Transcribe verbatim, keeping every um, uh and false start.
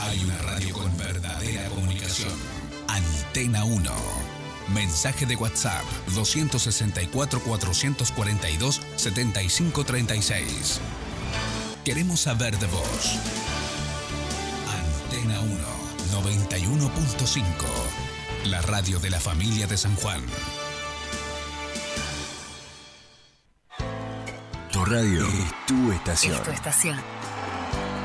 Hay una radio con verdadera comunicación. Antena uno. Mensaje de WhatsApp dos sesenta y cuatro, cuatrocientos cuarenta y dos, setenta y cinco treinta y seis. Queremos saber de vos. Antena uno, noventa y uno punto cinco. La radio de la familia de San Juan. Tu radio es tu estación. Es tu estación.